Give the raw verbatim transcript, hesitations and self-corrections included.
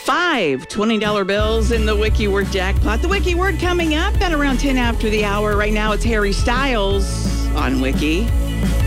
Five twenty dollar bills in the Wiki Word jackpot. The Wiki Word coming up at around ten after the hour. Right now, it's Harry Styles on Wiki.